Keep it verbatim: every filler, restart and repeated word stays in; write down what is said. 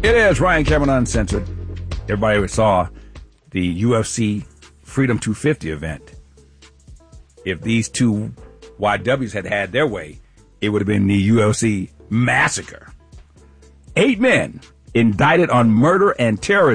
It is Ryan Cameron Uncensored. Everybody saw the U F C Freedom two fifty event. If these two Y Ws had had their way, it would have been the U F C massacre. Eight men indicted on murder and terrorism